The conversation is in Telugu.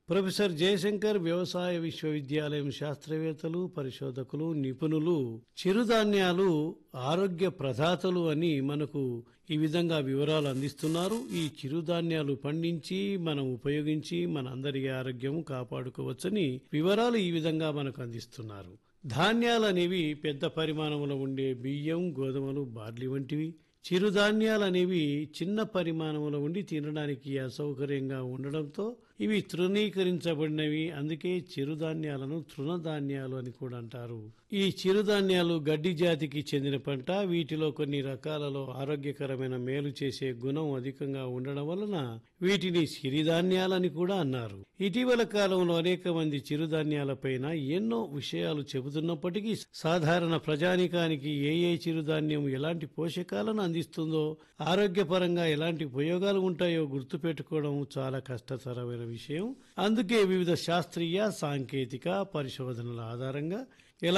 ప్రొఫెసర్ జయశంకర్ వ్యవసాయ విశ్వవిద్యాలయం శాస్త్రవేత్తలు, పరిశోధకులు, నిపుణులు చిరుధాన్యాలు ఆరోగ్య ప్రదాతలు అని మనకు ఈ విధంగా వివరాలు అందిస్తున్నారు. ఈ చిరుధాన్యాలు పండించి మనం ఉపయోగించి మన అందరి ఆరోగ్యం కాపాడుకోవచ్చని వివరాలు ఈ విధంగా మనకు అందిస్తున్నారు. ధాన్యాలనేవి పెద్ద పరిమాణంలో ఉండే బియ్యం, గోధుమలు, బార్లీ వంటివి. చిరుధాన్యాలనేవి చిన్న పరిమాణంలో ఉండి తినడానికి అసౌకర్యంగా ఉండడంతో ఇవి తృణీకరించబడినవి. అందుకే చిరుధాన్యాలను తృణధాన్యాలు అని కూడా అంటారు. ఈ చిరుధాన్యాలు గడ్డి జాతికి చెందిన పంట. వీటిలో కొన్ని రకాలలో ఆరోగ్యకరమైన మేలు చేసే గుణం అధికంగా ఉండడం వలన వీటిని సిరిధాన్యాలని కూడా అన్నారు. ఇటీవల కాలంలో అనేక మంది చిరుధాన్యాలపైన ఎన్నో విషయాలు చెబుతున్నప్పటికీ సాధారణ ప్రజానికానికి ఏ చిరుధాన్యం ఎలాంటి పోషకాలను అందిస్తుందో, ఆరోగ్యపరంగా ఎలాంటి ఉపయోగాలు ఉంటాయో గుర్తుపెట్టుకోవడం చాలా కష్టతరమైన విషయం. అందుకే వివిధ శాస్త్రీయ, సాంకేతిక పరిశోధనల ఆధారంగా